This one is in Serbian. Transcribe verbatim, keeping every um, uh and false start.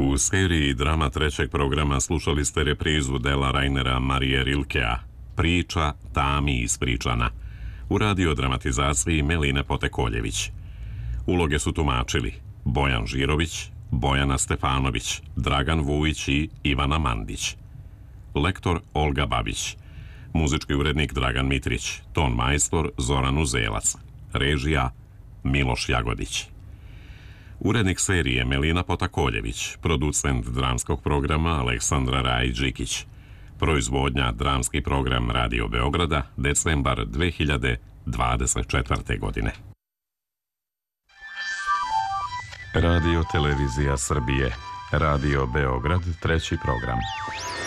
U seriji drama trećeg programa slušali ste reprizu dela Rainera Marije Rilkea, Priča Tami ispričana, u radiodramatizaciji Meline Potekoljević. Uloge su tumačili Bojan Žirović, Bojana Stefanović, Dragan Vujić i Ivana Mandić. Lektor Olga Babić, muzički urednik Dragan Mitrić, ton majstor Zoran Uzelac, režija Miloš Jagodić. Urednik serije Melina Potakoljević, producent dramskog programa Aleksandra Rajić-Đikić. Proizvodnja dramski program Radio Beograda, decembar dve hiljade dvadeset četvrte. godine. Radio Televizija Srbije, Radio Beograd, treći program.